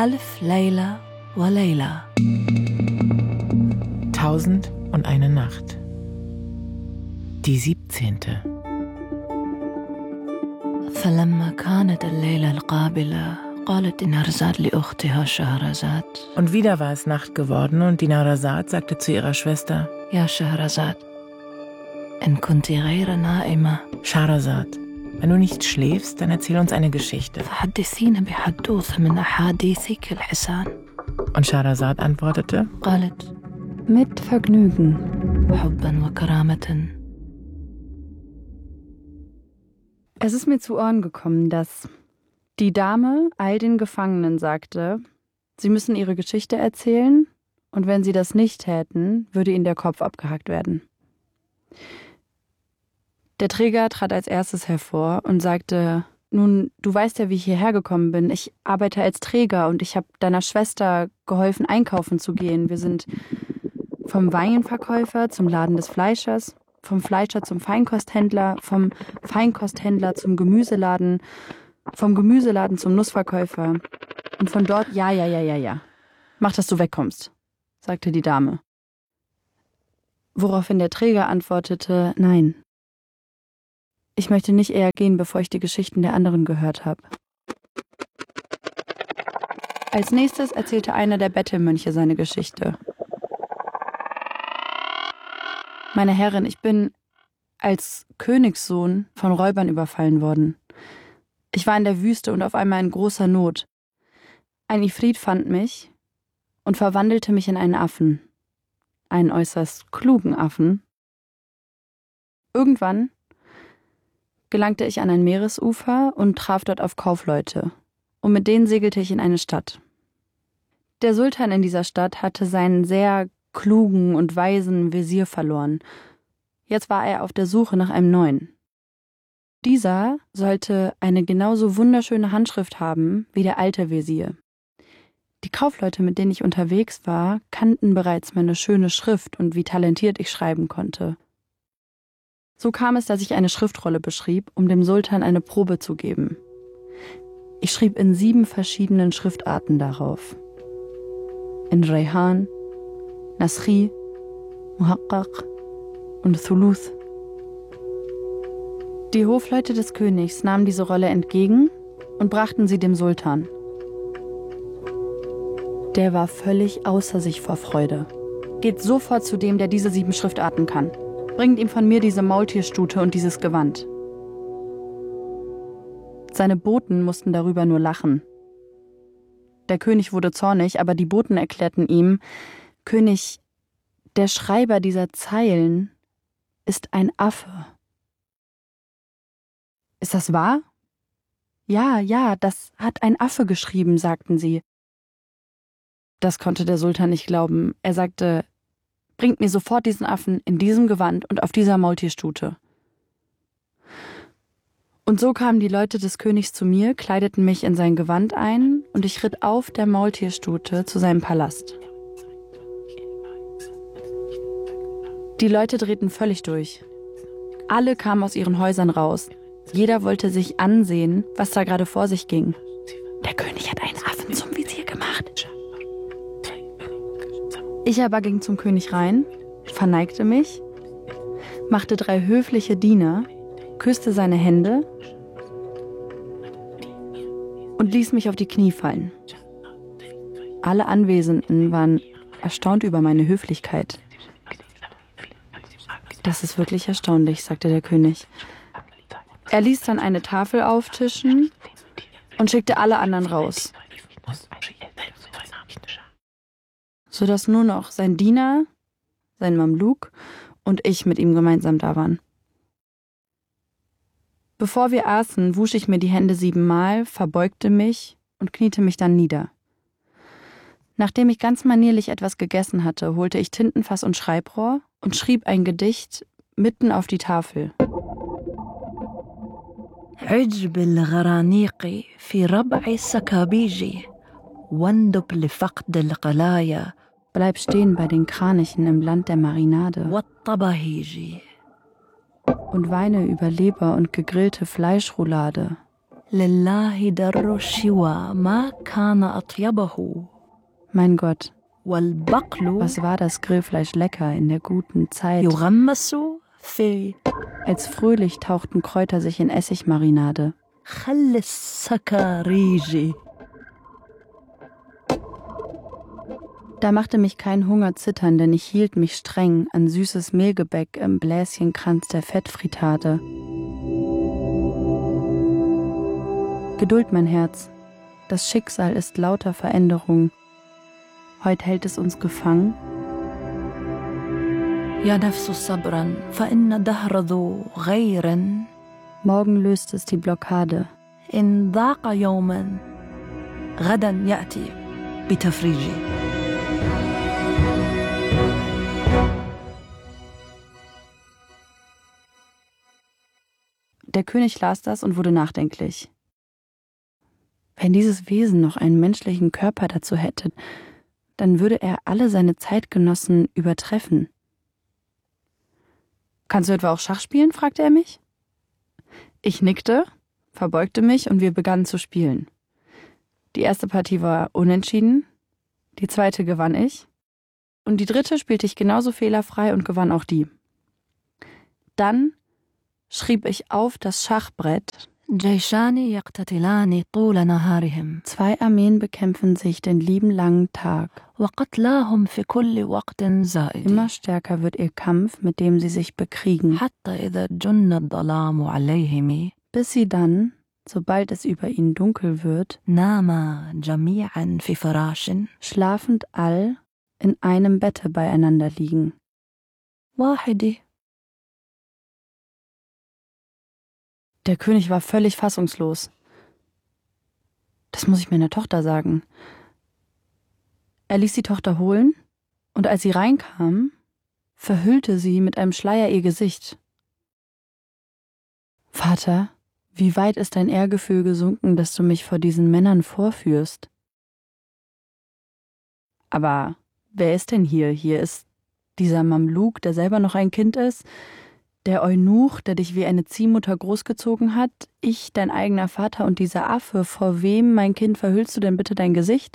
ألف ليلة وليلة. 1001 Nacht. Die 17. فلما كانت الليلة القابلة قالت دينارزاد لأختها شهرزاد. Und wieder war es Nacht geworden und Dinarzad sagte zu ihrer Schwester: يا شهرزاد إن كنت غير نائمة Scheherazad, wenn du nicht schläfst, dann erzähl uns eine Geschichte. فحدثينا بحدوث من أحاديثك الحسان. Und Scheherazad antwortete: قالت Mit Vergnügen. حبا وكرامة. Es ist mir zu Ohren gekommen, dass die Dame all den Gefangenen sagte, sie müssen ihre Geschichte erzählen und wenn sie das nicht täten, würde ihnen der Kopf abgehackt werden. Der Träger trat als erstes hervor und sagte: Nun, du weißt ja, wie ich hierher gekommen bin. Ich arbeite als Träger und ich habe deiner Schwester geholfen, einkaufen zu gehen. Wir sind vom Weinverkäufer zum Laden des Fleischers, vom Fleischer zum Feinkosthändler, vom Feinkosthändler zum Gemüseladen, vom Gemüseladen zum Nussverkäufer. Und von dort, ja. Mach, dass du wegkommst, sagte die Dame. Woraufhin der Träger antwortete: Nein. Ich möchte nicht eher gehen, bevor ich die Geschichten der anderen gehört habe. Als nächstes erzählte einer der Bettelmönche seine Geschichte. Meine Herrin, ich bin als Königssohn von Räubern überfallen worden. Ich war in der Wüste und auf einmal in großer Not. Ein Ifrit fand mich und verwandelte mich in einen Affen. Einen äußerst klugen Affen. Irgendwann gelangte ich an ein Meeresufer und traf dort auf Kaufleute. Und mit denen segelte ich in eine Stadt. Der Sultan in dieser Stadt hatte seinen sehr klugen und weisen Wesir verloren. Jetzt war er auf der Suche nach einem neuen. Dieser sollte eine genauso wunderschöne Handschrift haben wie der alte Wesir. Die Kaufleute, mit denen ich unterwegs war, kannten bereits meine schöne Schrift und wie talentiert ich schreiben konnte. So kam es, dass ich eine Schriftrolle beschrieb, um dem Sultan eine Probe zu geben. Ich schrieb in 7 verschiedenen Schriftarten darauf. In Rayhan, Naskhi, Muhaqqaq und Thuluth. Die Hofleute des Königs nahmen diese Rolle entgegen und brachten sie dem Sultan. Der war völlig außer sich vor Freude. Geht sofort zu dem, der diese 7 Schriftarten kann. Bringt ihm von mir diese Maultierstute und dieses Gewand. Seine Boten mussten darüber nur lachen. Der König wurde zornig, aber die Boten erklärten ihm: König, der Schreiber dieser Zeilen ist ein Affe. Ist das wahr? Ja, das hat ein Affe geschrieben, sagten sie. Das konnte der Sultan nicht glauben. Er sagte: Bringt mir sofort diesen Affen in diesem Gewand und auf dieser Maultierstute. Und so kamen die Leute des Königs zu mir, kleideten mich in sein Gewand ein und ich ritt auf der Maultierstute zu seinem Palast. Die Leute drehten völlig durch. Alle kamen aus ihren Häusern raus. Jeder wollte sich ansehen, was da gerade vor sich ging. Der König hat einen Affen zum Visier gemacht. Ich aber ging zum König rein, verneigte mich, machte 3 höfliche Diener, küsste seine Hände und ließ mich auf die Knie fallen. Alle Anwesenden waren erstaunt über meine Höflichkeit. Das ist wirklich erstaunlich, sagte der König. Er ließ dann eine Tafel auftischen und schickte alle anderen raus, sodass nur noch sein Diener, sein Mamluk und ich mit ihm gemeinsam da waren. Bevor wir aßen, wusch ich mir die Hände 7-mal, verbeugte mich und kniete mich dann nieder. Nachdem ich ganz manierlich etwas gegessen hatte, holte ich Tintenfass und Schreibrohr und schrieb ein Gedicht mitten auf die Tafel. عجب الغرانيق في ربع السكابيج واندب لفقد القلايا. Bleib stehen bei den Kranichen im Land der Marinade والطباهيج und weine über Leber und gegrillte Fleischroulade. لله در الشوى ما كان أطيبه. Mein Gott, والبقل was war das Grillfleisch lecker in der guten Zeit, يغمس في als fröhlich tauchten Kräuter sich in Essigmarinade. خل السكاريج. Da machte mich kein Hunger zittern, denn ich hielt mich streng an süßes Mehlgebäck im Bläschenkranz der Fettfrittade. Geduld, mein Herz. Das Schicksal ist lauter Veränderung. Heute hält es uns gefangen. يا نفس صبرا فإن الدهر ذو غير. Morgen löst es die Blockade. إن ضاق يوما غدا يأتي بتفريجه. Der König las das und wurde nachdenklich. Wenn dieses Wesen noch einen menschlichen Körper dazu hätte, dann würde er alle seine Zeitgenossen übertreffen. »Kannst du etwa auch Schach spielen?« fragte er mich. Ich nickte, verbeugte mich und wir begannen zu spielen. Die erste Partie war unentschieden, die zweite gewann ich und die dritte spielte ich genauso fehlerfrei und gewann auch die. Dann schrieb ich auf das Schachbrett: جيشان يقتتلان طول نهارهم. 2 Armeen bekämpfen sich den lieben langen Tag. وقتلاهم في كل وقت زائد. Immer stärker wird ihr Kampf, mit dem sie sich bekriegen. حتى إذا جن الظلام عليهم. Bis sie dann, sobald es über ihnen dunkel wird, ناما جميعا في فراش. schlafend all in einem Bette beieinander liegen. واحد. Der König war völlig fassungslos. Das muss ich meiner Tochter sagen. Er ließ die Tochter holen, und als sie reinkam, verhüllte sie mit einem Schleier ihr Gesicht. »Vater, wie weit ist dein Ehrgefühl gesunken, dass du mich vor diesen Männern vorführst?« »Aber wer ist denn hier? Hier ist dieser Mamluk, der selber noch ein Kind ist, der Eunuch, der dich wie eine Ziehmutter großgezogen hat, ich, dein eigener Vater und dieser Affe. Vor wem, mein Kind, verhüllst du denn bitte dein Gesicht?«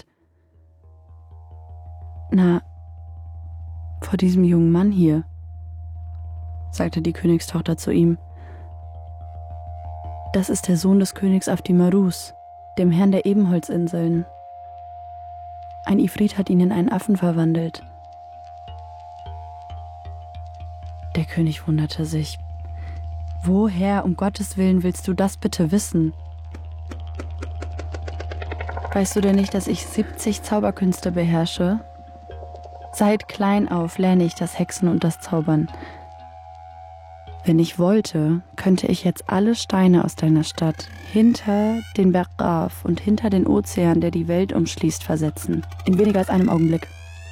»Na, vor diesem jungen Mann hier«, sagte die Königstochter zu ihm. »Das ist der Sohn des Königs Afdimarus, dem Herrn der Ebenholzinseln. Ein Ifrit hat ihn in einen Affen verwandelt.« Der König wunderte sich. »Woher, um Gottes Willen, willst du das bitte wissen? Weißt du denn nicht, dass ich 70 Zauberkünste beherrsche? Seit klein auf lerne ich das Hexen und das Zaubern. Wenn ich wollte, könnte ich jetzt alle Steine aus deiner Stadt hinter den Berg Raf und hinter den Ozean, der die Welt umschließt, versetzen. In weniger als einem Augenblick.«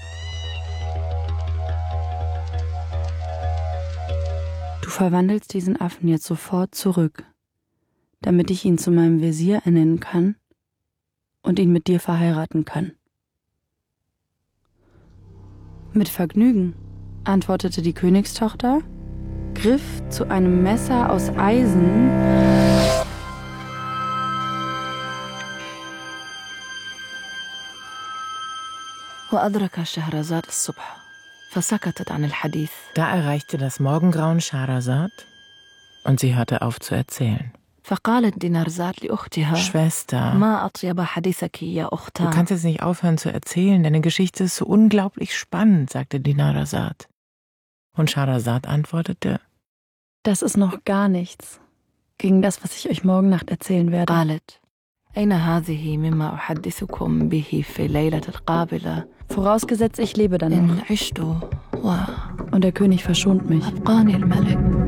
»Du verwandelst diesen Affen jetzt sofort zurück, damit ich ihn zu meinem Wesir ernennen kann und ihn mit dir verheiraten kann.« »Mit Vergnügen«, antwortete die Königstochter, griff zu einem Messer aus Eisen وأدرك شهرزاد الصبح فسكتت عن الحديث. Da erreichte das Morgengrauen Scheherazad und sie hörte auf zu erzählen. فقالت دينارزاد لأختها Schwester, ما أطيب حديثك يا du أختها. kannst jetzt nicht aufhören zu erzählen, deine Geschichte ist so unglaublich spannend, sagte Dinarzad. Und Scheherazad antwortete: »Das ist noch gar nichts gegen das, was ich euch morgen Nacht erzählen werde.« قالت أين هذه مما أحدثكم به في الليلة القابلة. Vorausgesetzt, ich lebe dann إن noch. عشت Und der König verschont mich. وأبقاني الملك.